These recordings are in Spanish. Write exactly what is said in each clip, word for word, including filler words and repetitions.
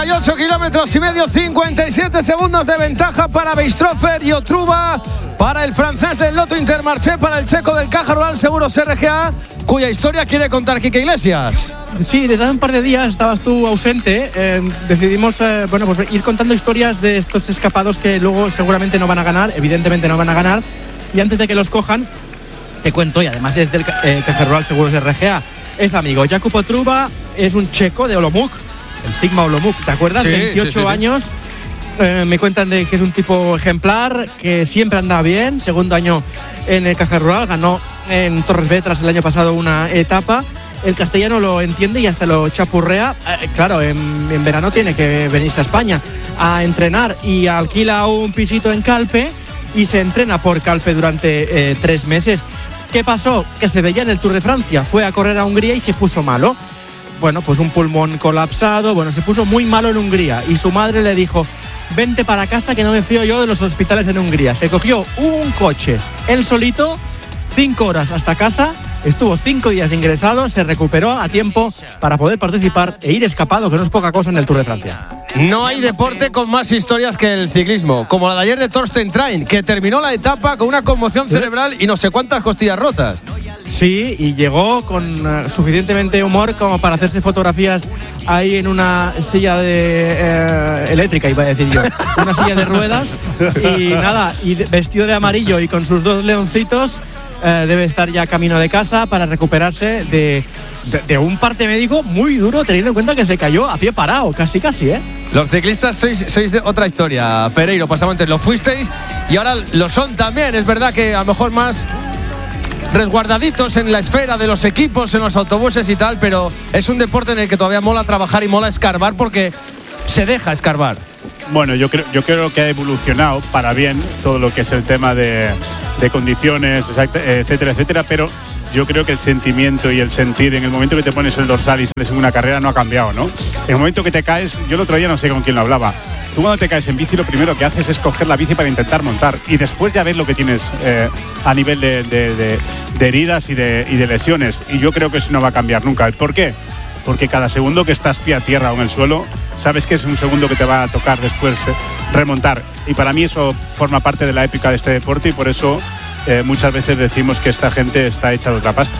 ocho kilómetros y medio, cincuenta y siete segundos de ventaja para Beistrofer y Otruba, para el francés del Lotto Intermarché, para el checo del Caja Rural Seguros R G A, cuya historia quiere contar Quique Iglesias. Sí, desde hace un par de días estabas tú ausente. Eh, decidimos eh, bueno, pues ir contando historias de estos escapados que luego seguramente no van a ganar, evidentemente no van a ganar. Y antes de que los cojan, te cuento, y además es del eh, Caja Rural Seguros R G A, es amigo. Jakub Otruba es un checo de Olomouc, el Sigma Olomouc, ¿te acuerdas? Sí, veintiocho sí, sí, sí. años. Eh, me cuentan de que es un tipo ejemplar, que siempre anda bien. Segundo año en el Caja Rural, ganó en Torres Vedras el año pasado una etapa. El castellano lo entiende y hasta lo chapurrea. Eh, claro, en, en verano tiene que venirse a España a entrenar y alquila un pisito en Calpe y se entrena por Calpe durante eh, tres meses. ¿Qué pasó? Que se veía en el Tour de Francia. Fue a correr a Hungría y se puso malo. Bueno, pues un pulmón colapsado. Bueno, se puso muy malo en Hungría y su madre le dijo: vente para casa que no me fío yo de los hospitales en Hungría. Se cogió un coche, él solito, cinco horas hasta casa. Estuvo cinco días ingresado, se recuperó a tiempo para poder participar e ir escapado, que no es poca cosa en el Tour de Francia. No hay deporte con más historias que el ciclismo, como la de ayer de Thorsten Train, que terminó la etapa con una conmoción cerebral y no sé cuántas costillas rotas. Sí, y llegó con uh, suficientemente humor como para hacerse fotografías ahí en una silla de eh, eléctrica, iba a decir yo, una silla de ruedas, y nada, y de, vestido de amarillo y con sus dos leoncitos. Eh, debe estar ya camino de casa para recuperarse de, de, de un parte médico muy duro, teniendo en cuenta que se cayó a pie parado, casi casi, ¿eh? Los ciclistas sois, sois de otra historia, Pereiro, pasamontes, lo fuisteis y ahora lo son también. Es verdad que a lo mejor más resguardaditos en la esfera de los equipos, en los autobuses y tal, pero es un deporte en el que todavía mola trabajar y mola escarbar porque se deja escarbar. Bueno, yo creo, yo creo que ha evolucionado para bien todo lo que es el tema de, de condiciones, etcétera, etcétera, pero yo creo que el sentimiento y el sentir en el momento que te pones el dorsal y sales en una carrera no ha cambiado, ¿no? En el momento que te caes, yo el otro día no sé con quién lo hablaba, tú cuando te caes en bici lo primero que haces es coger la bici para intentar montar y después ya ves lo que tienes eh, a nivel de, de, de, de heridas y de, y de lesiones, y yo creo que eso no va a cambiar nunca. ¿Por qué? Porque cada segundo que estás pie a tierra o en el suelo, sabes que es un segundo que te va a tocar después eh, remontar. Y para mí eso forma parte de la épica de este deporte y por eso eh, muchas veces decimos que esta gente está hecha de otra pasta.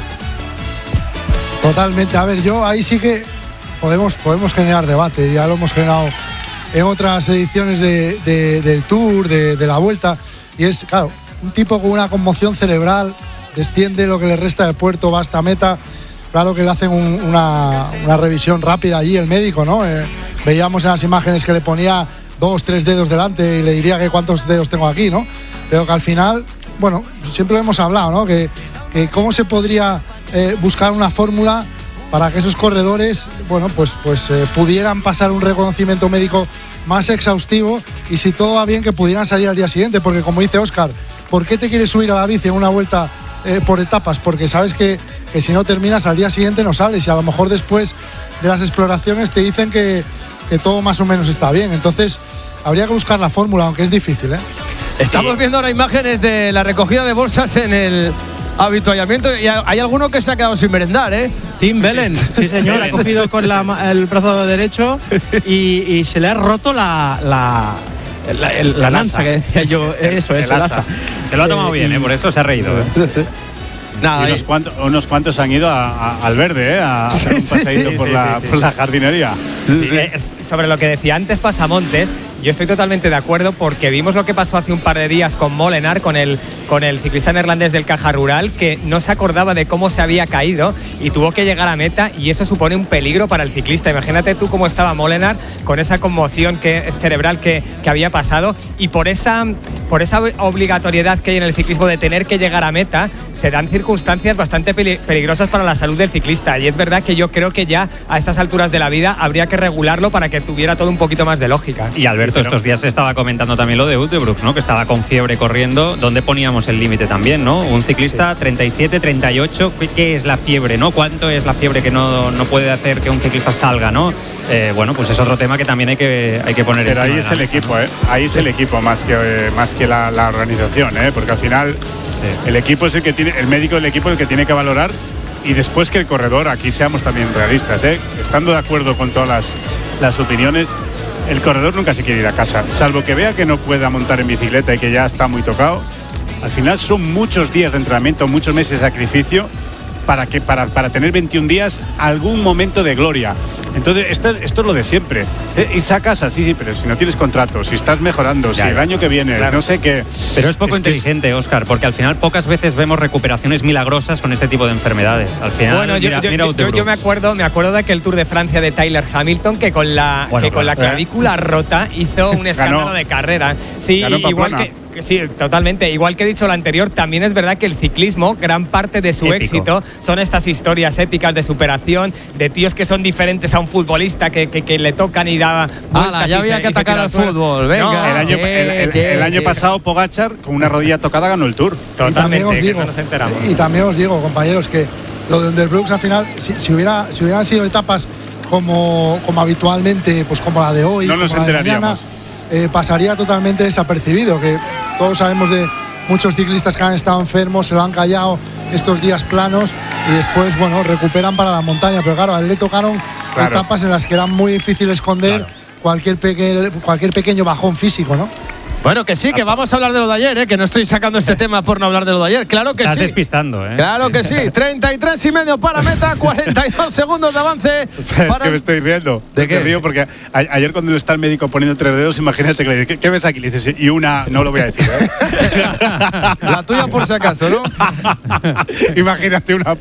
Totalmente. A ver, yo ahí sí que podemos, podemos generar debate. Ya lo hemos generado en otras ediciones de, de, del Tour, de, de la Vuelta. Y es, claro, un tipo con una conmoción cerebral, desciende lo que le resta de puerto, va hasta meta. Claro que le hacen un, una, una revisión rápida allí el médico, ¿no? Eh, veíamos en las imágenes que le ponía dos, tres dedos delante y le diría que cuántos dedos tengo aquí, ¿no? Pero que al final, bueno, siempre lo hemos hablado, ¿no? Que, que cómo se podría eh, buscar una fórmula para que esos corredores, bueno, pues, pues eh, pudieran pasar un reconocimiento médico más exhaustivo y si todo va bien que pudieran salir al día siguiente, porque como dice Óscar, ¿por qué te quieres subir a la bici en una vuelta eh, por etapas? Porque sabes que que si no terminas al día siguiente no sales y a lo mejor después de las exploraciones te dicen que, que todo más o menos está bien. Entonces habría que buscar la fórmula, aunque es difícil, ¿eh? Estamos sí. viendo ahora imágenes de la recogida de bolsas en el habituallamiento y hay alguno que se ha quedado sin merendar, ¿eh? Tim Bellen, sí señor, ha cogido con la, el brazo derecho y, y se le ha roto la... la La, el, la lanza, que decía yo, eso, eso, el asa. Se lo ha tomado eh, bien, ¿eh? Por eso se ha reído. ¿eh? Nada, y unos, cuantos, unos cuantos han ido a, a, al verde, ¿eh? A hacer un paseíto sí, sí, por, sí, la, sí, sí. por la jardinería. Sí, es, sobre lo que decía antes Pasamontes, yo estoy totalmente de acuerdo porque vimos lo que pasó hace un par de días con Molenaar, con el, con el ciclista neerlandés del Caja Rural, que no se acordaba de cómo se había caído y tuvo que llegar a meta y eso supone un peligro para el ciclista. Imagínate tú cómo estaba Molenaar con esa conmoción que, cerebral que, que había pasado y por esa, por esa obligatoriedad que hay en el ciclismo de tener que llegar a meta, se dan circunstancias bastante peligrosas para la salud del ciclista y es verdad que yo creo que ya a estas alturas de la vida habría que regularlo para que tuviera todo un poquito más de lógica. Y Alberto, pero estos días se estaba comentando también lo de Utebrooks, ¿no? Que estaba con fiebre corriendo. ¿Dónde poníamos el límite también, no? Un ciclista sí. treinta y siete, treinta y ocho, ¿qué es la fiebre, no? ¿Cuánto es la fiebre que no, no puede hacer que un ciclista salga, no? Eh, bueno, pues es otro tema que también hay que, hay que poner en Pero ahí es el mesa, equipo, ¿no? ¿eh? Ahí es el equipo más que, eh, más que la, la organización, ¿eh? Porque al final sí. el equipo es el que tiene, el médico del equipo es el que tiene que valorar y después que el corredor, aquí seamos también realistas, ¿eh? Estando de acuerdo con todas las, las opiniones, el corredor nunca se quiere ir a casa, salvo que vea que no pueda montar en bicicleta y que ya está muy tocado. Al final son muchos días de entrenamiento, muchos meses de sacrificio para que para, para tener veintiún días algún momento de gloria. Entonces esto, esto es lo de siempre. ¿Eh? Y sacas así, sí, pero si no tienes contrato, si estás mejorando, ya, si el año que viene, claro. no sé qué. Pero es poco es inteligente, que... Óscar, porque al final pocas veces vemos recuperaciones milagrosas con este tipo de enfermedades. Al final, bueno, yo, mira, yo, mira yo, yo, yo me acuerdo, me acuerdo de aquel Tour de Francia de Tyler Hamilton que con la bueno, que con la clavícula ¿eh? rota hizo un escándalo Ganó. de carrera. Sí, igual que Sí, totalmente. Igual que he dicho lo anterior, también es verdad que el ciclismo, gran parte de su Épico. éxito son estas historias épicas de superación, de tíos que son diferentes a un futbolista que, que, que le tocan y da vueltas. Ya había se, que atacar al fútbol, venga. No, el año, el, el, el año pasado Pogačar, con una rodilla tocada, ganó el Tour. Totalmente, y también os digo, que no nos enteramos. Y también os digo, compañeros, que lo de Underbrooks al final, si, si, hubiera, si hubieran sido etapas como, como habitualmente, pues como la de hoy, no nos como la de mañana, eh, pasaría totalmente desapercibido, que todos sabemos de muchos ciclistas que han estado enfermos, se lo han callado estos días planos y después, bueno, recuperan para la montaña. Pero claro, a él le tocaron claro. etapas en las que era muy difícil esconder claro. cualquier, peque, cualquier pequeño bajón físico, ¿no? Bueno, que sí, que vamos a hablar de lo de ayer, ¿eh? Que no estoy sacando este tema por no hablar de lo de ayer. Claro que Estás sí. despistando, ¿eh? Claro que sí. treinta y tres y medio para meta, cuarenta y dos segundos de avance. Para... Es que me estoy riendo. ¿De qué? Me río porque a, ayer cuando está el médico poniendo tres dedos, imagínate que le dice, ¿qué, ¿qué ves aquí? Le dices, y una, no lo voy a decir, ¿eh? La tuya por si acaso, ¿no? Imagínate una...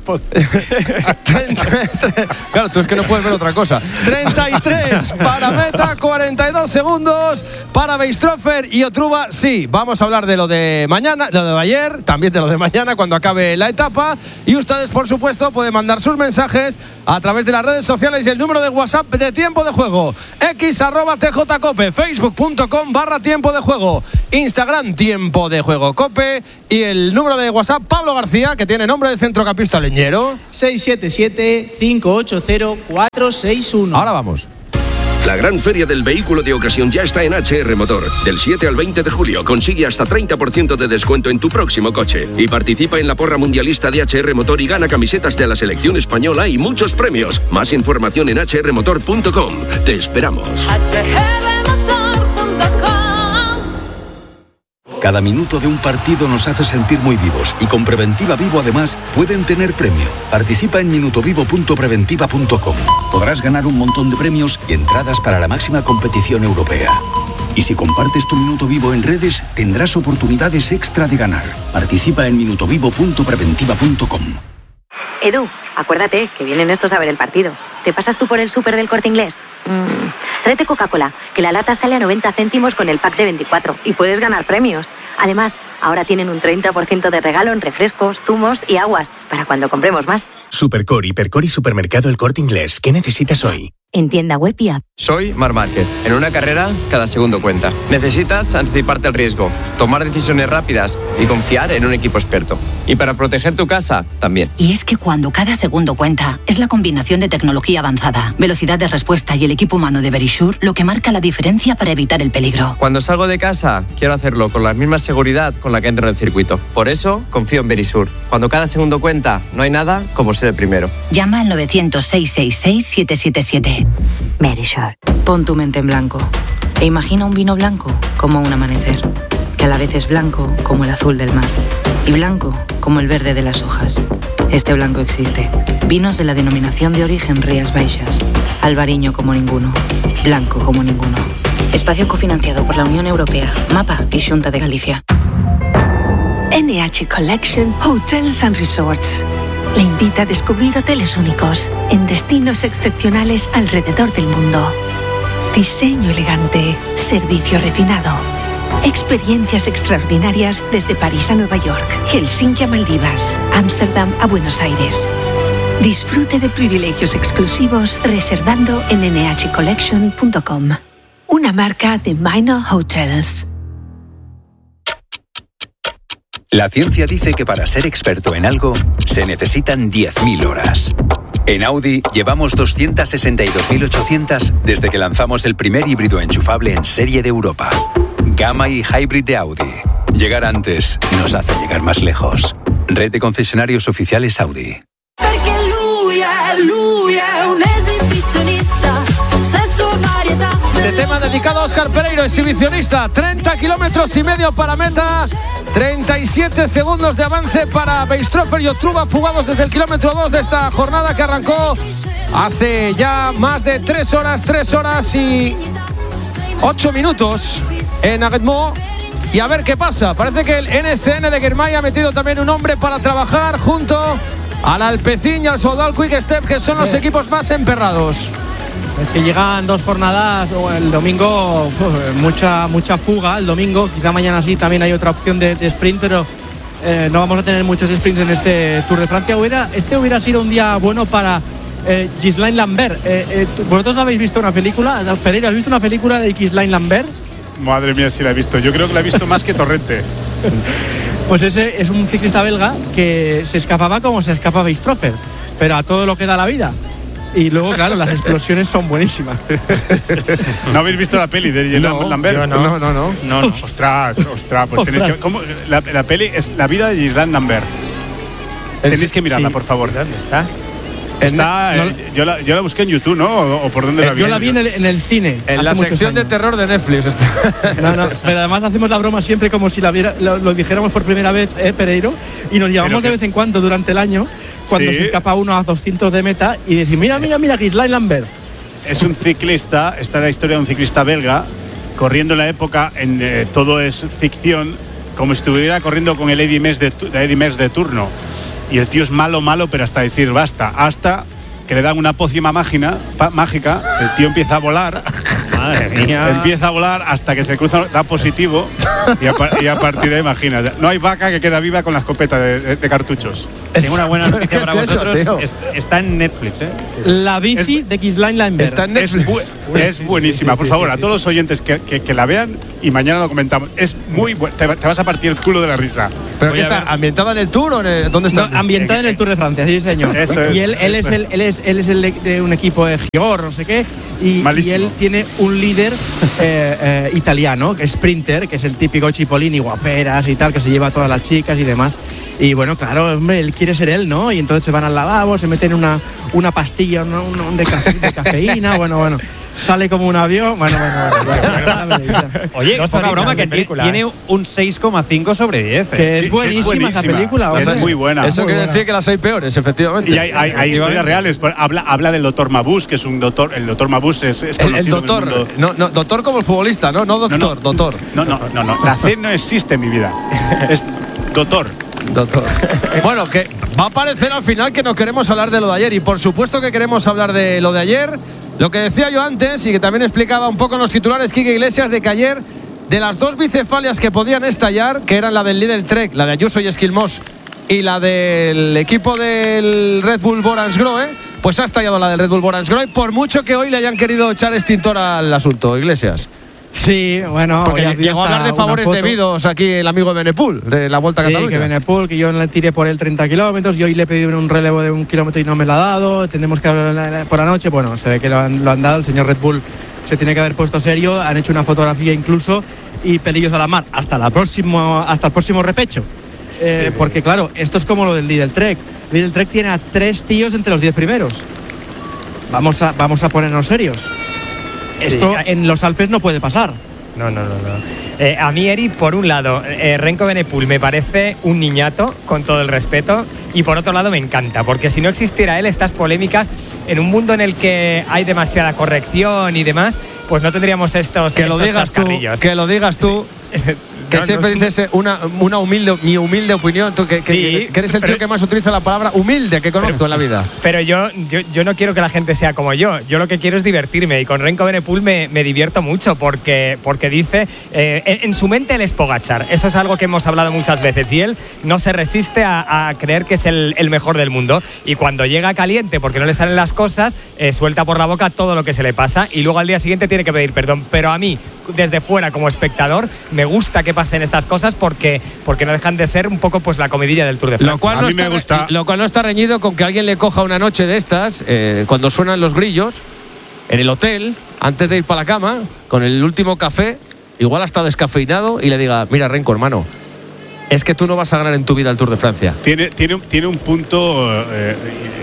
Claro, tú es que no puedes ver otra cosa. treinta y tres para meta, cuarenta y dos segundos para Beistroffer y Otruba, sí. Vamos a hablar de lo de mañana, de lo de ayer, también de lo de mañana cuando acabe la etapa. Y ustedes, por supuesto, pueden mandar sus mensajes a través de las redes sociales y el número de WhatsApp de Tiempo de Juego. X arroba tjcope, facebook.com barra Tiempo de Juego, Instagram Tiempo de Juego Cope y el número de WhatsApp Pablo García, que tiene nombre de centrocampista leñero. seis siete siete, cinco ocho cero, cuatro seis uno. Ahora vamos. La gran feria del vehículo de ocasión ya está en H R Motor. Del siete al veinte de julio consigue hasta treinta por ciento de descuento en tu próximo coche. Y participa en la porra mundialista de H R Motor y gana camisetas de la selección española y muchos premios. Más información en h r motor punto com. Te esperamos. Cada minuto de un partido nos hace sentir muy vivos y con Preventiva Vivo además pueden tener premio. Participa en minutovivo punto preventiva punto com. Podrás ganar un montón de premios y entradas para la máxima competición europea. Y si compartes tu minuto vivo en redes, tendrás oportunidades extra de ganar. Participa en minutovivo punto preventiva punto com. Edu, acuérdate que vienen estos a ver el partido. ¿Te pasas tú por el súper del Corte Inglés? Mm, tráete Coca-Cola, que la lata sale a noventa céntimos con el pack de veinticuatro y puedes ganar premios. Además, ahora tienen un treinta por ciento de regalo en refrescos, zumos y aguas, para cuando compremos más. Supercore, Hipercore y Supermercado El Corte Inglés. ¿Qué necesitas hoy? En tienda web y app. Soy Marc Márquez. En una carrera, cada segundo cuenta. Necesitas anticiparte al riesgo, tomar decisiones rápidas y confiar en un equipo experto. Y para proteger tu casa, también. Y es que cuando cada segundo cuenta, es la combinación de tecnología avanzada, velocidad de respuesta y el equipo humano de Verisure lo que marca la diferencia para evitar el peligro. Cuando salgo de casa, quiero hacerlo con la misma seguridad con la que entro en el circuito. Por eso, confío en Verisure. Cuando cada segundo cuenta, no hay nada como ser el primero. Llama al novecientos, seiscientos sesenta y seis, siete siete siete. Verisure. Pon tu mente en blanco e imagina un vino blanco como un amanecer, que a la vez es blanco como el azul del mar y blanco como el verde de las hojas. Este blanco existe. Vinos de la denominación de origen Rías Baixas. Albariño como ninguno. Blanco como ninguno. Espacio cofinanciado por la Unión Europea, MAPA y Xunta de Galicia. N H Collection Hotels and Resorts le invita a descubrir hoteles únicos en destinos excepcionales alrededor del mundo. Diseño elegante, servicio refinado, experiencias extraordinarias desde París a Nueva York, Helsinki a Maldivas, Ámsterdam a Buenos Aires. Disfrute de privilegios exclusivos reservando en n h collection punto com. Una marca de Minor Hotels. La ciencia dice que para ser experto en algo se necesitan diez mil horas. En Audi llevamos doscientas sesenta y dos mil ochocientas desde que lanzamos el primer híbrido enchufable en serie de Europa. Gamma y Hybrid de Audi. Llegar antes nos hace llegar más lejos. Red de concesionarios oficiales Audi. Perché lui è, lui è un esibizionista, sesso e varietà. Este tema dedicado a Óscar Pereiro, exhibicionista. treinta kilómetros y medio para meta. treinta y siete segundos de avance para Beistroffer y Otruba, fugados desde el kilómetro dos de esta jornada que arrancó hace ya más de tres horas, tres horas y ocho minutos en Aguedmó. Y a ver qué pasa. Parece que el N S N de Guermay ha metido también un hombre para trabajar junto al Alpecin y al Soudal Quick Step, que son los equipos más emperrados. Es que llegan dos jornadas, el domingo uf, mucha mucha fuga, el domingo, quizá mañana sí también hay otra opción de, de sprint, pero eh, no vamos a tener muchos sprints en este Tour de Francia. Hubiera, este hubiera sido un día bueno para eh, Ghislain Lambert. Eh, eh, ¿Vosotros habéis visto una película? Pereira, ¿has visto una película de Ghislain Lambert? Madre mía, sí la he visto. Yo creo que la he visto más que Torrente. Pues ese es un ciclista belga que se escapaba como se escapa Beistroffer, pero a todo lo que da la vida. Y luego, claro, las explosiones son buenísimas. ¿No habéis visto la peli de no, Lambert? No, no, no, no. no, no. Ostras, ostras. Pues ostras. tenéis que, ¿cómo? La, la peli es La vida de Ghislain Lambert. Tenéis que mirarla, sí. por favor. ¿Dónde está? Está, no, eh, yo, la, yo la busqué en YouTube, ¿no? ¿O, o por dónde eh, la vi? Yo la vi en el, en el cine. En la sección de terror de Netflix está. No, no, pero además hacemos la broma siempre como si la viera, lo, lo dijéramos por primera vez, eh, Pereiro, y nos llamamos de vez en cuando durante el año, cuando sí. se escapa uno a doscientos de meta, y decir, mira, mira, mira, Ghislain Lambert. Es un ciclista, está en la historia de un ciclista belga, corriendo en la época, en eh, todo es ficción, como si estuviera corriendo con el Eddy Merckx de, Eddy Merckx de turno. Y el tío es malo, malo, pero hasta decir basta, hasta que le dan una pócima mágica, mágica, el tío empieza a volar. Madre mía. Empieza a volar hasta que se cruza, da positivo y a, y a partir de ahí, imagina, no hay vaca que queda viva con la escopeta de, de, de cartuchos. Tengo una buena noticia ¿Qué para es eso, vosotros. tío? Es, está en Netflix, ¿eh? La bici Es- de Ghislain Lambert. Está en Es, Netflix. bu- es buenísima, sí, sí, por sí, favor, sí, a sí, todos sí. los oyentes que, que, que la vean y mañana lo comentamos. Es muy bu- te, te vas a partir el culo de la risa. ¿Pero Voy qué a está? ver. ¿Ambientada en el Tour o en el, dónde está? No, ambientada en el Tour de Francia, sí, señor. Eso es, y él, él, es eso el, él, es, él es el de, de un equipo de Gior, no sé qué, y, y Malísimo. él tiene un líder eh, eh, italiano, que es Sprinter, que es el típico Cipollini, guaperas y tal, que se lleva a todas las chicas y demás. Y bueno, claro, hombre, él quiere ser él, ¿no? Y entonces se van al lavabo, se meten una, una pastilla ¿no? un, de, cafe, de cafeína, bueno, bueno. Sale como un avión, bueno, bueno, bueno. bueno. Oye, Dos poca horitas broma, de que película, tiene ¿eh? un seis coma cinco sobre diez. ¿eh? Que es Sí, buenísima, esa película. Es hombre. muy buena. Eso Muy quiere buena. decir que las hay peores, efectivamente. Y hay, hay, hay historias reales. Pues habla, habla del doctor Mabuse, que es un doctor. El doctor Mabuse es, es El, conocido el en doctor, mundo. no, no, doctor como el futbolista, ¿no? No doctor, No, no. doctor. No, no, no, no. La C no existe en mi vida. Es doctor. Doctor. Bueno, que va a parecer al final que no queremos hablar de lo de ayer. Y por supuesto que queremos hablar de lo de ayer. Lo que decía yo antes y que también explicaba un poco en los titulares Quique Iglesias, de que ayer, de las dos bicefalias que podían estallar, que eran la del Lidl Trek, la de Ayuso y Esquilmós, y la del equipo del Red Bull Boransgrohe, pues ha estallado la del Red Bull Boransgrohe, por mucho que hoy le hayan querido echar extintor al asunto, Iglesias. Sí, bueno. Porque hoy ha habido llegó a hablar de hasta una favores foto. debidos aquí el amigo de Benepul, de la Vuelta a Sí, Cataluña. que Benepul, que yo le tiré por él treinta kilómetros y hoy le he pedido un relevo de un kilómetro y no me lo ha dado. Tenemos que hablar por la noche. Bueno, se ve que lo han, lo han dado. El señor Red Bull se tiene que haber puesto serio. Han hecho una fotografía incluso y pelillos a la mar. Hasta, la próximo, hasta el próximo repecho. Eh, Sí, sí. Porque claro, esto es como lo del Lidl Trek. Lidl Trek tiene a tres tíos entre los diez primeros. Vamos a, vamos a ponernos serios. Sí. Esto en los Alpes no puede pasar. No, no, no, no. Eh, a mí, Eri, por un lado, eh, Renko Benepul me parece un niñato, con todo el respeto, y por otro lado me encanta, porque si no existiera él, estas polémicas, en un mundo en el que hay demasiada corrección y demás, pues no tendríamos estos, Que lo estos digas tú, chascarrillos. que lo digas tú. Que No, siempre no. dices una, una humilde, mi humilde opinión, tú que, que- Sí, que eres el pero- tío que más utiliza la palabra humilde que conozco en la vida. Pero yo, yo, yo no quiero que la gente sea como yo. Yo lo que quiero es divertirme. Y con Renko Benepul me, me divierto mucho porque, porque dice, eh, en, en su mente él es Pogačar. Eso es algo que hemos hablado muchas veces. Y él no se resiste a, a creer que es el, el mejor del mundo. Y cuando llega caliente porque no le salen las cosas, eh, suelta por la boca todo lo que se le pasa. Y luego al día siguiente tiene que pedir perdón. Pero a mí, desde fuera como espectador, me gusta que pasen estas cosas porque, porque no dejan de ser un poco pues la comidilla del Tour de Francia. Lo cual, no está, lo cual no está reñido con que alguien le coja una noche de estas, eh, cuando suenan los grillos, en el hotel, antes de ir para la cama, con el último café, igual hasta descafeinado, y le diga, mira, Renko, hermano, es que tú no vas a ganar en tu vida el Tour de Francia. Tiene, tiene, un- tiene un punto. eh,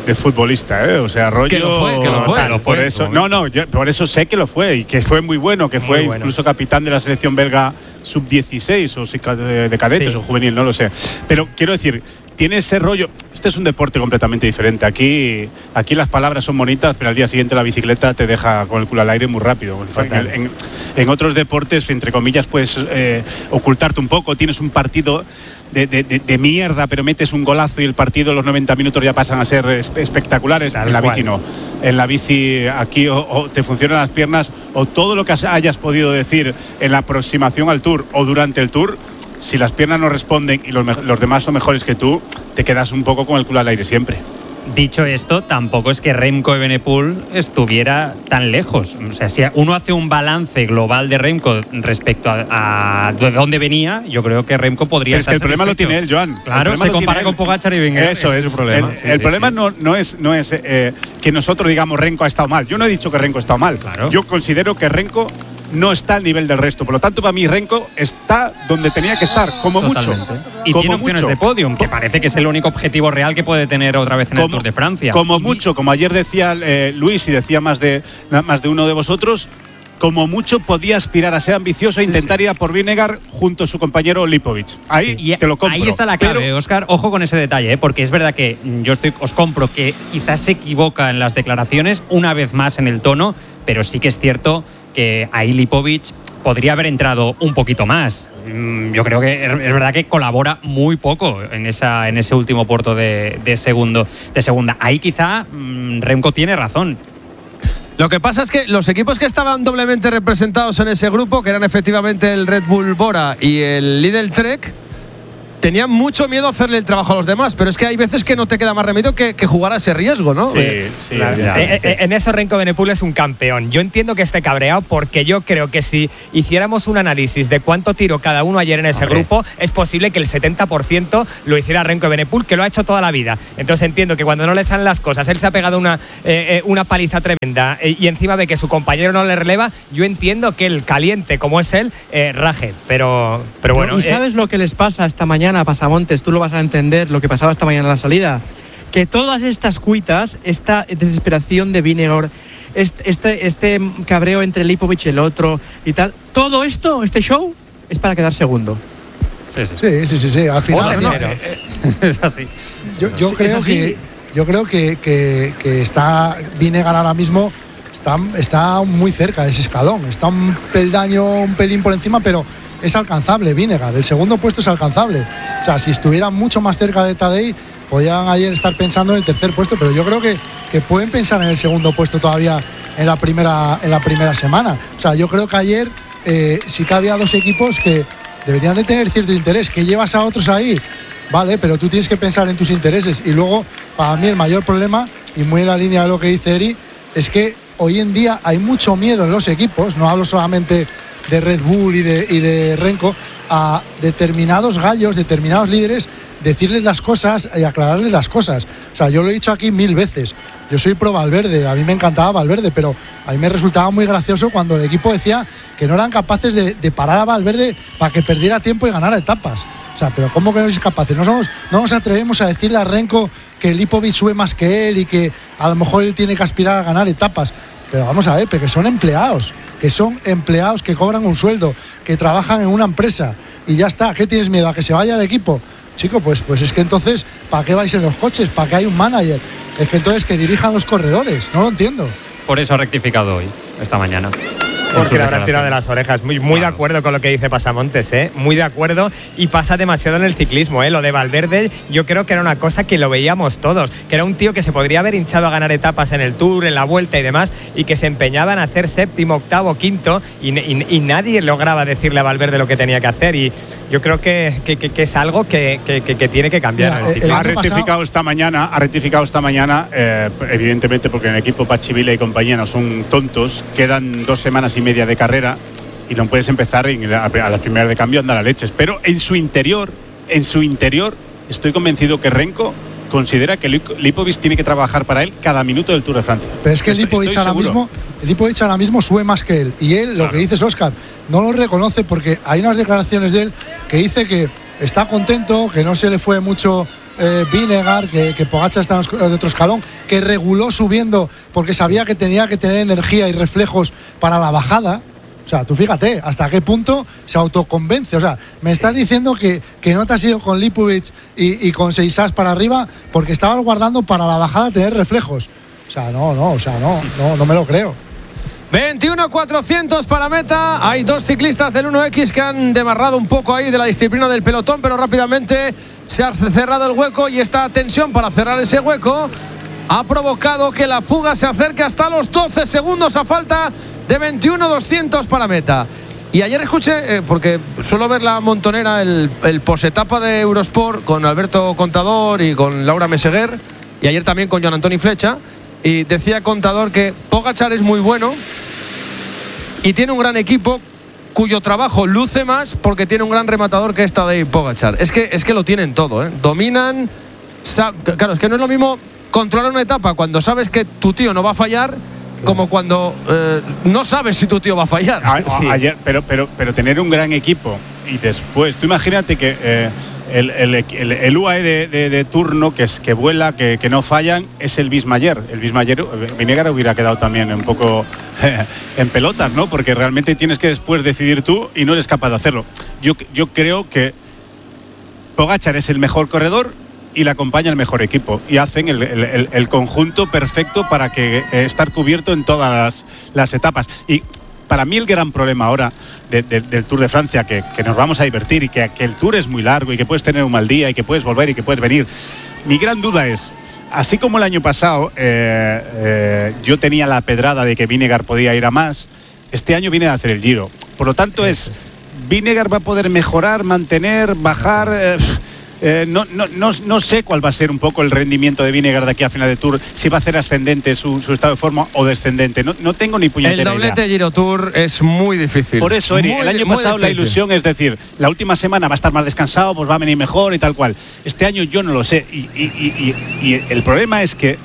de futbolista, ¿eh? O sea, rollo. Que lo fue, que lo fue. Tal, Lo por fue, eso, ¿no? no, no, yo, por eso sé que lo fue y que fue muy bueno, que fue bueno. incluso capitán de la selección belga sub dieciséis o si ca- de, de cadetes Sí. o juvenil, no lo sé. Pero quiero decir, tiene ese rollo. Este es un deporte completamente diferente. Aquí, aquí las palabras son bonitas, pero al día siguiente la bicicleta te deja con el culo al aire muy rápido. En, en, en otros deportes, entre comillas, puedes eh, ocultarte un poco. Tienes un partido de, de, de, de mierda, pero metes un golazo y el partido, los noventa minutos ya pasan a ser es, espectaculares. Tal en la cual. bici no. En la bici aquí o, o te funcionan las piernas o todo lo que hayas podido decir en la aproximación al Tour o durante el Tour. Si las piernas no responden y los, los demás son mejores que tú, te quedas un poco con el culo al aire siempre. Dicho esto, tampoco es que Remco Evenepoel estuviera tan lejos. O sea, si uno hace un balance global de Remco respecto a, a de dónde venía, yo creo que Remco podría Pero es estar que el problema lo satisfecho. tiene él, Joan. Claro, se compara con Pogacar y Vingegaard. Eso es su problema. El, Sí, el sí, problema sí. No, no es, no es eh, que nosotros digamos Renko ha estado mal. Yo no he dicho que Renko ha estado mal. Claro. Yo considero que Renko no está al nivel del resto. Por lo tanto, para mí Renko está donde tenía que estar, como Totalmente. mucho. Y como tiene opciones mucho. de podium, que parece que es el único objetivo real que puede tener otra vez en el Tour de Francia. Como mucho, como ayer decía eh, Luis y decía más de, más de uno de vosotros, como mucho podía aspirar a ser ambicioso e intentar ir a por Vingegaard junto a su compañero Lipovic. Ahí Y te lo compro. ahí está la clave, Pero- Óscar. Ojo con ese detalle, ¿eh? Porque es verdad que yo estoy, os compro que quizás se equivoca en las declaraciones, una vez más en el tono, pero sí que es cierto que ahí Lipovic podría haber entrado un poquito más. Mm, Yo creo que es es verdad que colabora muy poco en esa en ese último puerto de, de segundo de segunda. Ahí quizá mm, Remco tiene razón. Lo que pasa es que los equipos que estaban doblemente representados en ese grupo, que eran efectivamente el Red Bull Bora y el Lidl Trek, tenían mucho miedo a hacerle el trabajo a los demás, pero es que hay veces que no te queda más remedio que, que jugar a ese riesgo, ¿no? Sí, Eh, sí, Claro. ya. Eh, eh, en eso Renko Evenepoel es un campeón. Yo entiendo que esté cabreado porque yo creo que si hiciéramos un análisis de cuánto tiró cada uno ayer en ese Hombre. grupo, es posible que el setenta por ciento lo hiciera Renko Evenepoel, que lo ha hecho toda la vida. Entonces entiendo que cuando no le salen las cosas, él se ha pegado una, eh, eh, una paliza tremenda eh, y encima ve que su compañero no le releva, yo entiendo que el caliente como es él, eh, raje. Pero, pero bueno. ¿Y eh, sabes lo que les pasa esta mañana a Pasamontes? Tú lo vas a entender, lo que pasaba esta mañana en la salida. Que todas estas cuitas, esta desesperación de Vingegaard, este, este, este cabreo entre Lipovic y el otro y tal, todo esto, este show, es para quedar segundo. Sí, sí. Sí, sí, sí, sí. Al final, Joder, no, dinero. eh, eh, Es así. yo, yo Sí, creo es así. que yo creo que, que, que está Vingegaard ahora mismo está, está muy cerca de ese escalón. Está un peldaño, un pelín por encima, pero es alcanzable Vingegaard. El segundo puesto es alcanzable. O sea, si estuviera mucho más cerca de Tadej, podían ayer estar pensando en el tercer puesto, pero yo creo que, que pueden pensar en el segundo puesto todavía en la primera, en la primera semana. O sea, yo creo que ayer eh, sí que había dos equipos que deberían de tener cierto interés. Que llevas a otros ahí, vale, pero tú tienes que pensar en tus intereses. Y luego, para mí, el mayor problema, y muy en la línea de lo que dice Eri, es que hoy en día hay mucho miedo en los equipos, no hablo solamente de Red Bull y de, y de Renko, a determinados gallos, determinados líderes, decirles las cosas y aclararles las cosas. O sea, yo lo he dicho aquí mil veces. Yo soy pro Valverde, a mí me encantaba Valverde, pero a mí me resultaba muy gracioso cuando el equipo decía que no eran capaces de, de parar a Valverde para que perdiera tiempo y ganara etapas. O sea, pero ¿cómo que no sois capaces? No, somos, no nos atrevemos a decirle a Renko que Lipovic sube más que él y que a lo mejor él tiene que aspirar a ganar etapas. Pero vamos a ver, porque son empleados, que son empleados que cobran un sueldo, que trabajan en una empresa y ya está. ¿Qué tienes miedo? ¿A que se vaya el equipo? Chico, pues, pues es que entonces, ¿para qué vais en los coches? ¿Para qué hay un manager? Es que entonces que dirijan los corredores, no lo entiendo. Por eso ha rectificado hoy, esta mañana. Porque le habrán tirado de las orejas. Muy, muy de acuerdo con lo que dice Pasamontes, ¿eh? Muy de acuerdo. Y pasa demasiado en el ciclismo, ¿eh? Lo de Valverde, yo creo que era una cosa que lo veíamos todos. Que era un tío que se podría haber hinchado a ganar etapas en el Tour, en la Vuelta y demás, y que se empeñaba en hacer séptimo, octavo, quinto, y, y, y nadie lograba decirle a Valverde lo que tenía que hacer. Y yo creo que, que, que, que es algo que, que, que, que tiene que cambiar. Mira, en el el ciclismo. Ha rectificado pasado- esta mañana, ha rectificado esta mañana, eh, evidentemente porque en el equipo Pachivila y compañía no son tontos, quedan dos semanas y media de carrera y no puedes empezar en, a, a las primeras de cambio a andar a leches. Pero en su interior, en su interior, estoy convencido que Renko considera que Lip- Lipovic tiene que trabajar para él cada minuto del Tour de Francia. Pero es que Estoy- Lipovic estoy ahora seguro. mismo, Lipovic ahora mismo sube más que él. Y él, Claro. lo que dices, Óscar, no lo reconoce porque hay unas declaraciones de él que dice que está contento, que no se le fue mucho eh, Vinegar, que, que Pogačar está de otro escalón, que reguló subiendo porque sabía que tenía que tener energía y reflejos para la bajada. O sea, tú fíjate hasta qué punto se autoconvence. O sea, me estás diciendo que, que no te has ido con Lipovic y, y con Seixas para arriba porque estabas guardando para la bajada tener reflejos. O sea, no, no, o sea, no, no, no me lo creo. veintiuno cuatrocientos para meta. Hay dos ciclistas del uno equis que han demarrado un poco ahí de la disciplina del pelotón, pero rápidamente se ha cerrado el hueco y esta tensión para cerrar ese hueco ha provocado que la fuga se acerque hasta los doce segundos a falta de veintiuno doscientos para meta. Y ayer escuché, eh, porque suelo ver la montonera, el, el posetapa de Eurosport con Alberto Contador y con Laura Meseguer, y ayer también con Joan Antoni Flecha, y decía Contador que Pogačar es muy bueno y tiene un gran equipo cuyo trabajo luce más porque tiene un gran rematador que es Tadej Pogačar. Es que, es que lo tienen todo, ¿eh? Dominan. Claro, es que no es lo mismo controlar una etapa cuando sabes que tu tío no va a fallar como cuando eh, no sabes si tu tío va a fallar. A, sí. Ayer, pero, pero, pero tener un gran equipo y después, tú imagínate que eh, el, el, el, el U A E de, de, de turno que, es, que vuela, que, que no fallan, es el Bismayer. El Bismayer, Vinegar hubiera quedado también un poco eh, en pelotas, ¿no? Porque realmente tienes que después decidir tú y no eres capaz de hacerlo. Yo, yo creo que Pogačar es el mejor corredor y le acompaña el mejor equipo y hacen el, el, el conjunto perfecto para que eh, estar cubierto en todas las, las etapas. Y para mí el gran problema ahora de, de, del Tour de Francia, que, que nos vamos a divertir y que, que el Tour es muy largo y que puedes tener un mal día y que puedes volver y que puedes venir, mi gran duda es, así como el año pasado eh, eh, yo tenía la pedrada de que Vinegar podía ir a más, este año viene a hacer el Giro, por lo tanto es, Vinegar va a poder mejorar, mantener, bajar. eh, Eh, no, no, no, no sé cuál va a ser un poco el rendimiento de Vinegar de aquí a final de Tour, si va a hacer ascendente su, su estado de forma o descendente. No, no tengo ni puñetera idea. El doblete Giro Tour es muy difícil. Por eso, Eri, el año pasado la ilusión es decir, la última semana va a estar más descansado, pues va a venir mejor y tal cual. Este año yo no lo sé. Y, y, y, y el problema es que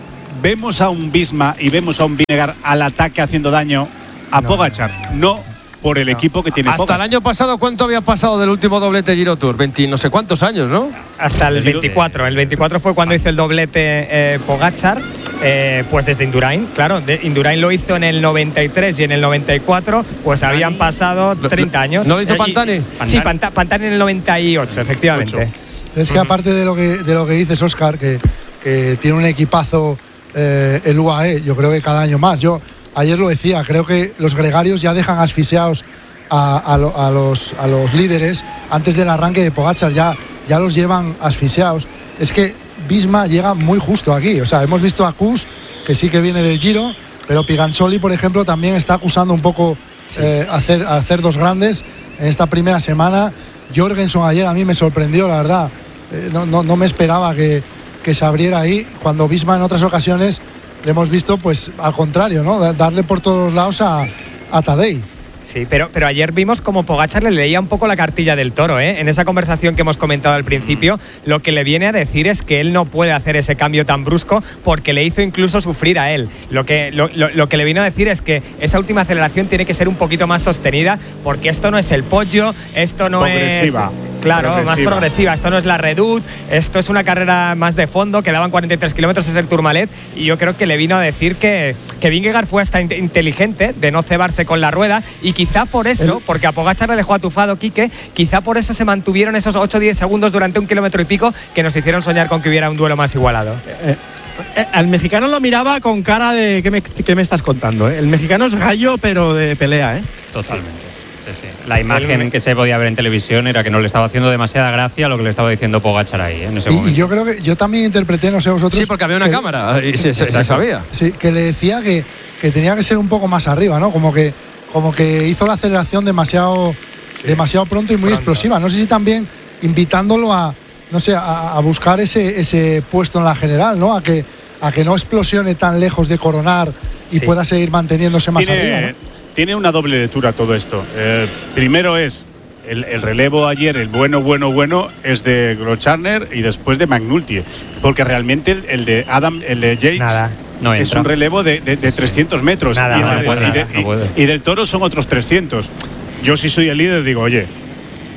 vemos a un Visma y vemos a un Vinegar al ataque haciendo daño a no, Pogačar. No por el no. equipo que tiene Hasta Pogačar. El año pasado, ¿cuánto había pasado del último doblete Giro Tour? veinte, no sé cuántos años, ¿no? Hasta el veinticuatro. El veinticuatro fue cuando hizo el doblete eh, Pogačar, eh, pues desde Indurain. Claro, de Indurain lo hizo en el noventa y tres y en el noventa y cuatro, pues habían pasado treinta años. ¿No lo hizo Pantani? Eh, y, sí, Panta, Pantani en el noventa y ocho, efectivamente. ocho. Es que aparte de lo que, de lo que dices, Óscar, que, que tiene un equipazo eh, el U A E, yo creo que cada año más. Yo ayer lo decía, creo que los gregarios ya dejan asfixiados a, a, lo, a, los, a los líderes antes del arranque de Pogačar, ya, ya los llevan asfixiados. Es que Visma llega muy justo aquí. O sea, hemos visto a Kuss, que sí que viene del Giro, pero Piganzoli, por ejemplo, también está acusando un poco sí. eh, hacer, hacer dos grandes en esta primera semana. Jorgenson ayer a mí me sorprendió, la verdad. Eh, no, no, no me esperaba que, que se abriera ahí, cuando Visma en otras ocasiones le hemos visto, pues al contrario, ¿no? Darle por todos lados a, a Tadej. Sí, pero, pero ayer vimos como Pogačar le leía un poco la cartilla del toro, ¿eh? En esa conversación que hemos comentado al principio, lo que le viene a decir es que él no puede hacer ese cambio tan brusco porque le hizo incluso sufrir a él. Lo que, lo, lo, lo que le vino a decir es que esa última aceleración tiene que ser un poquito más sostenida porque esto no es el Poggio, esto no Progresiva. es... Claro, progresiva. más progresiva. Esto no es la Redoute, esto es una carrera más de fondo, quedaban cuarenta y tres kilómetros, es el Tourmalet, y yo creo que le vino a decir que, que Vingegaard fue hasta inteligente de no cebarse con la rueda, y quizá por eso, el... porque a Pogačar le dejó atufado Quique, quizá por eso se mantuvieron esos ocho o diez segundos durante un kilómetro y pico que nos hicieron soñar con que hubiera un duelo más igualado. Eh, eh, al mexicano lo miraba con cara de ¿qué me, qué me estás contando? Eh? El mexicano es gallo, pero de pelea, ¿eh? Totalmente. Sí, sí. La imagen que se podía ver en televisión era que no le estaba haciendo demasiada gracia lo que le estaba diciendo Pogačar ahí, ¿eh? En ese y, momento. Y yo creo que yo también interpreté, no sé vosotros. Sí, porque había una que, cámara y se, se, se sabía. Sí, que le decía que, que tenía que ser un poco más arriba, ¿no? Como que, como que hizo la aceleración demasiado, sí. demasiado pronto y muy pronto. explosiva. No sé si también invitándolo a, no sé, a, a buscar ese, ese puesto en la general, ¿no? A que, a que no explosione tan lejos de coronar y sí. pueda seguir manteniéndose más Tiene... arriba, ¿no? Tiene una doble lectura todo esto. Eh, primero es el, el relevo ayer, el bueno, bueno, bueno, es de Grosjean y después de McNulty. Porque realmente el, el de Adam, el de Yates, Nada, no es un relevo de, de, de trescientos metros. Nada, y, no, de, no puede, y, de, no puede. y, y del Toro son otros trescientos. Yo si soy el líder digo, oye,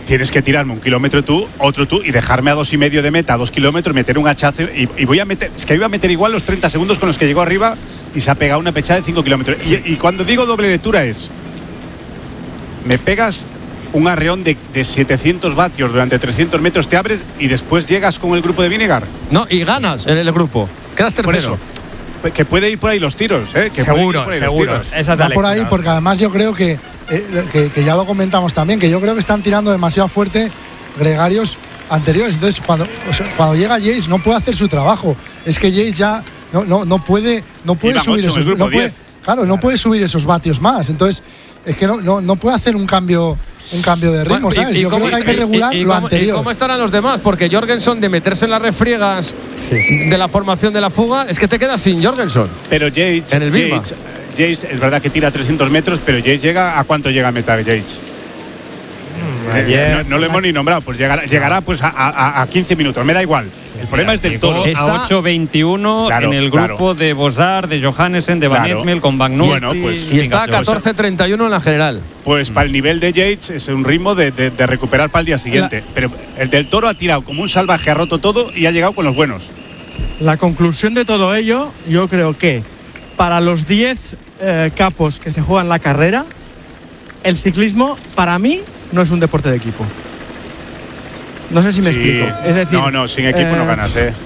tienes que tirarme un kilómetro tú, otro tú y dejarme a dos y medio de meta, a dos kilómetros, meter un hachazo y, y voy a meter, es que iba a meter igual los treinta segundos con los que llegó arriba y se ha pegado una pechada de cinco kilómetros. Sí. Y, y cuando digo doble lectura es, me pegas un arreón de, de setecientos vatios durante trescientos metros, te abres y después llegas con el grupo de Vinegar. No, y ganas en el grupo, quedas tercero. Por eso, que puede ir por ahí los tiros, ¿eh? Que seguro, seguro. Esa va por ahí, porque además yo creo que, eh, que, que ya lo comentamos también, que yo creo que están tirando demasiado fuerte gregarios anteriores. Entonces, cuando, o sea, cuando llega Yates no puede hacer su trabajo. Es que Yates ya no, no, no puede, no puede subir esos, no puede, claro, no claro. puede subir esos vatios más. Entonces, es que no, no, no puede hacer un cambio. Un cambio de ritmo, bueno, ¿sabes? Y, y Yo creo que hay que regular y, y lo cómo, anterior. ¿Y cómo estarán los demás? Porque Jorgensen, de meterse en las refriegas sí. de la formación de la fuga, es que te quedas sin Jorgensen. Pero Yates, en el Yates, Yates, es verdad que tira trescientos metros, pero Yates llega ¿a cuánto llega a meta Yates? Mm, ayer, no, no lo hemos ni nombrado, pues llegará, llegará pues a, a, a quince minutos, me da igual. El problema Mira, es del Toro. Está a ocho veintiuno claro, en el grupo claro. de Bossard, de Johannesen, de Van claro. Etmel, con Van Noest. Bueno, pues, y está a catorce treinta y uno en la general. Pues mm. para el nivel de Yates es un ritmo de, de, de recuperar para el día siguiente. La, Pero el del Toro ha tirado como un salvaje, ha roto todo y ha llegado con los buenos. La conclusión de todo ello, yo creo que para los diez eh, capos que se juegan la carrera, el ciclismo, para mí, no es un deporte de equipo. No sé si me sí. explico. Es decir, no, no, sin equipo eh, no ganas, ¿eh?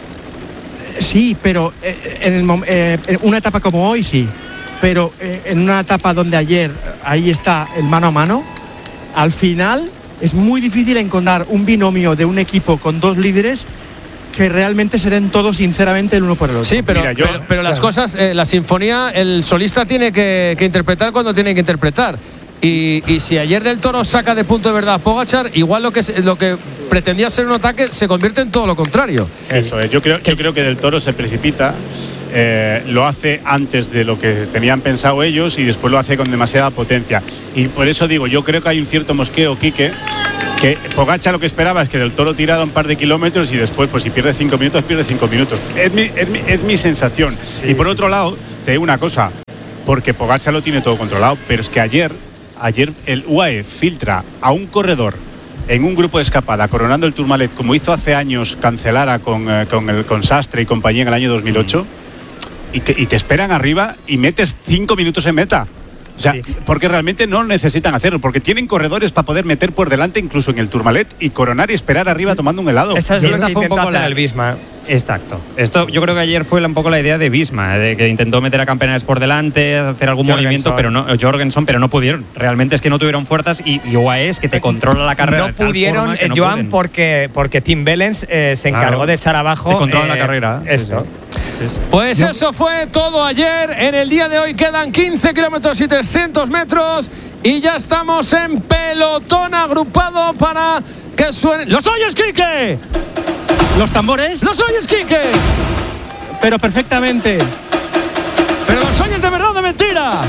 Sí, pero eh, en, el, eh, en una etapa como hoy sí. Pero eh, en una etapa donde ayer ahí está el mano a mano, al final es muy difícil encontrar un binomio de un equipo con dos líderes que realmente se den todos sinceramente el uno por el otro. Sí, pero, Mira, yo, pero, pero las claro. cosas, eh, la sinfonía, el solista tiene que, que interpretar cuando tiene que interpretar. Y, y si ayer del Toro saca de punto de verdad a Pogačar, igual lo que, lo que pretendía ser un ataque se convierte en todo lo contrario. Sí. Eso es, yo creo, yo creo que del Toro se precipita, eh, lo hace antes de lo que tenían pensado ellos y después lo hace con demasiada potencia. Y por eso digo, yo creo que hay un cierto mosqueo, Quique, que Pogačar lo que esperaba es que del Toro tirara un par de kilómetros y después, pues si pierde cinco minutos, pierde cinco minutos. Es mi, es mi, es mi sensación. Sí, y por sí, otro sí. lado, te digo una cosa, porque Pogačar lo tiene todo controlado, pero es que ayer Ayer el U A E filtra a un corredor en un grupo de escapada coronando el Tourmalet, como hizo hace años Cancelara con, eh, con, el, con Sastre y compañía en el año dos mil ocho, mm. y, te, y te esperan arriba y metes cinco minutos en meta. O sea, sí. porque realmente no necesitan hacerlo, porque tienen corredores para poder meter por delante incluso en el Tourmalet y coronar y esperar arriba tomando un helado. Esa es lo que intentó hacer el Visma. Exacto. Esto yo creo que ayer fue un poco la idea de Visma, de que intentó meter a Campenares por delante, hacer algún Jorgensen. movimiento, pero no Jorgensen, pero no pudieron. Realmente es que no tuvieron fuerzas y, y U A E es que te controla la carrera. No pudieron, no Joan, pueden. porque porque Tim Bellens eh, se encargó claro. de echar abajo. Te controla eh, la carrera. Esto. Sí, sí. Pues Yo. eso fue todo ayer. En el día de hoy quedan quince kilómetros y trescientos metros y ya estamos en pelotón agrupado para que suenen. ¡Los oyes, Quique! ¿Los tambores? ¡Los oyes, Quique! Pero perfectamente. ¿Pero los oyes de verdad o de mentira?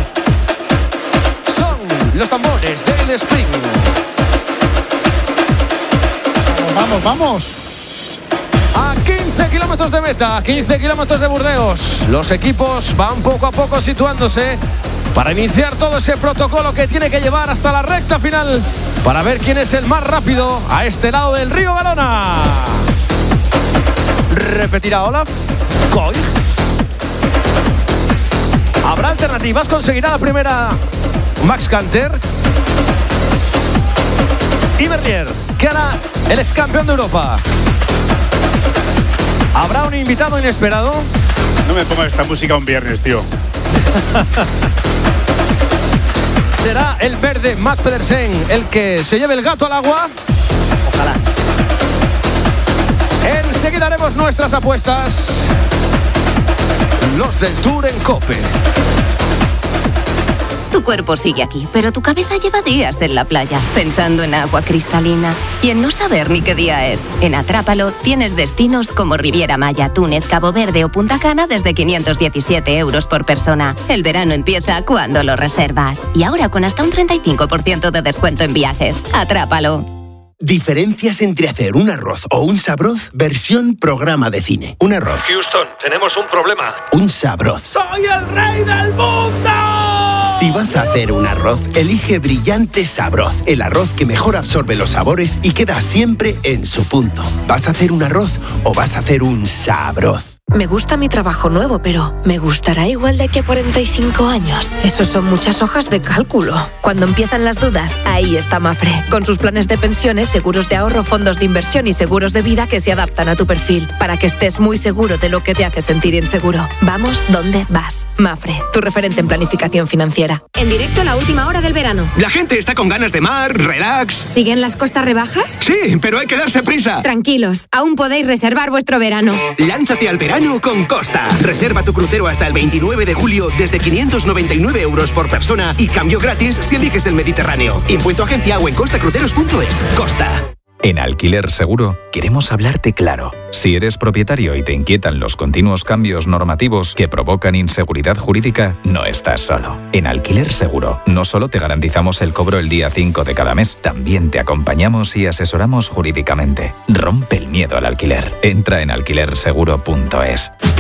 Son los tambores del sprint. Vamos, vamos. A quince kilómetros de meta, quince kilómetros de Burdeos. Los equipos van poco a poco situándose para iniciar todo ese protocolo que tiene que llevar hasta la recta final para ver quién es el más rápido a este lado del río Garona. Repetirá Olaf. Koig. ¿Habrá alternativas? ¿Conseguirá la primera Max Canter? Y Berlier, que hará el ex campeón de Europa. ¿Habrá un invitado inesperado? No me pongas esta música un viernes, tío. ¿Será el verde Mads Pedersen el que se lleve el gato al agua? Ojalá. Enseguida haremos nuestras apuestas. Los del Tour en COPE. Tu cuerpo sigue aquí, pero tu cabeza lleva días en la playa, pensando en agua cristalina y en no saber ni qué día es. En Atrápalo tienes destinos como Riviera Maya, Túnez, Cabo Verde o Punta Cana desde quinientos diecisiete euros por persona. El verano empieza cuando lo reservas. Y ahora con hasta un treinta y cinco por ciento de descuento en viajes. Atrápalo. Diferencias entre hacer un arroz o un sabroz versión programa de cine. Un arroz. Houston, tenemos un problema. Un sabroz. ¡Soy el rey del mundo! Si vas a hacer un arroz, elige Brillante Sabroz, el arroz que mejor absorbe los sabores y queda siempre en su punto. ¿Vas a hacer un arroz o vas a hacer un sabroz? Me gusta mi trabajo nuevo, pero ¿me gustará igual de aquí a cuarenta y cinco años? Esos son muchas hojas de cálculo. Cuando empiezan las dudas, ahí está Mafre, con sus planes de pensiones, seguros de ahorro, fondos de inversión y seguros de vida que se adaptan a tu perfil, para que estés muy seguro de lo que te hace sentir inseguro. Vamos donde vas. Mafre, tu referente en planificación financiera. En directo a la última hora del verano. La gente está con ganas de mar, relax. ¿Siguen las costas rebajas? Sí, pero hay que darse prisa. Tranquilos, aún podéis reservar vuestro verano. Lánzate al verano con Costa. Reserva tu crucero hasta el veintinueve de julio desde quinientos noventa y nueve euros por persona y cambio gratis si eliges el Mediterráneo. Impuesto agencia o en costa cruceros punto es. Costa. En Alquiler Seguro queremos hablarte claro. Si eres propietario y te inquietan los continuos cambios normativos que provocan inseguridad jurídica, no estás solo. En Alquiler Seguro no solo te garantizamos el cobro el día cinco de cada mes, también te acompañamos y asesoramos jurídicamente. Rompe el miedo al alquiler. Entra en alquiler seguro punto es.